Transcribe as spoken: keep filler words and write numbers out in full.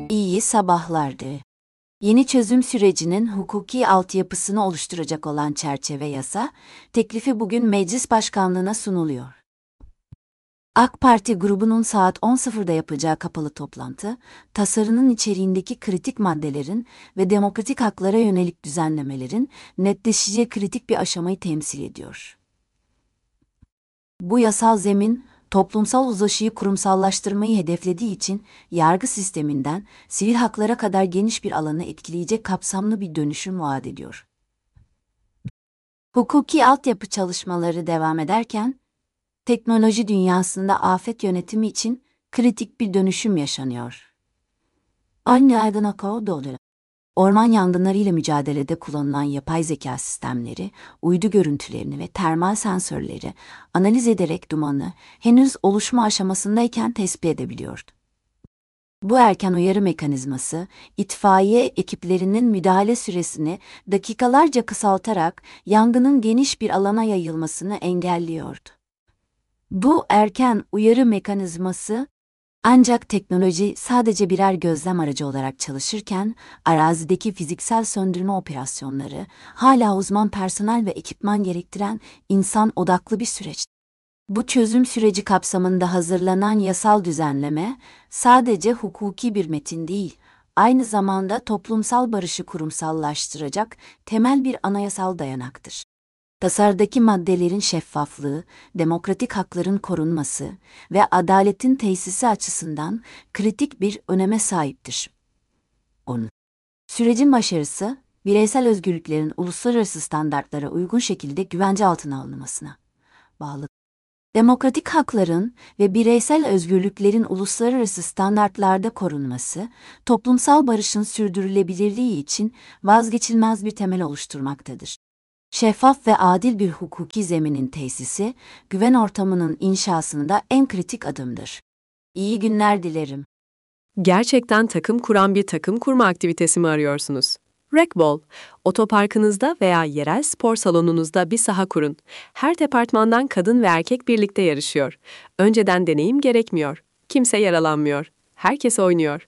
İyi sabahlardı. Yeni çözüm sürecinin hukuki altyapısını oluşturacak olan çerçeve yasa, teklifi bugün Meclis Başkanlığına sunuluyor. AK Parti grubunun saat on sıfırda yapacağı kapalı toplantı, tasarının içeriğindeki kritik maddelerin ve demokratik haklara yönelik düzenlemelerin netleşeceği kritik bir aşamayı temsil ediyor. Bu yasal zemin, toplumsal uzlaşıyı kurumsallaştırmayı hedeflediği için yargı sisteminden sivil haklara kadar geniş bir alanı etkileyecek kapsamlı bir dönüşüm vaat ediyor. Hukuki altyapı çalışmaları devam ederken, teknoloji dünyasında afet yönetimi için kritik bir dönüşüm yaşanıyor. Aynı aydın doğru. Orman yangınlarıyla mücadelede kullanılan yapay zeka sistemleri, uydu görüntülerini ve termal sensörleri analiz ederek dumanı henüz oluşma aşamasındayken tespit edebiliyordu. Bu erken uyarı mekanizması, itfaiye ekiplerinin müdahale süresini dakikalarca kısaltarak yangının geniş bir alana yayılmasını engelliyordu. Bu erken uyarı mekanizması, ancak teknoloji sadece birer gözlem aracı olarak çalışırken, arazideki fiziksel söndürme operasyonları hala uzman personel ve ekipman gerektiren insan odaklı bir süreç. Bu çözüm süreci kapsamında hazırlanan yasal düzenleme, sadece hukuki bir metin değil, aynı zamanda toplumsal barışı kurumsallaştıracak temel bir anayasal dayanaktır. Tasarıdaki maddelerin şeffaflığı, demokratik hakların korunması ve adaletin tesisi açısından kritik bir öneme sahiptir. on. Sürecin başarısı, bireysel özgürlüklerin uluslararası standartlara uygun şekilde güvence altına alınmasına bağlı. Demokratik hakların ve bireysel özgürlüklerin uluslararası standartlarda korunması, toplumsal barışın sürdürülebilirliği için vazgeçilmez bir temel oluşturmaktadır. Şeffaf ve adil bir hukuki zeminin tesisi, güven ortamının inşasında en kritik adımdır. İyi günler dilerim. Gerçekten takım kuran bir takım kurma aktivitesi mi arıyorsunuz? Racquetball, otoparkınızda veya yerel spor salonunuzda bir saha kurun. Her departmandan kadın ve erkek birlikte yarışıyor. Önceden deneyim gerekmiyor. Kimse yaralanmıyor. Herkes oynuyor.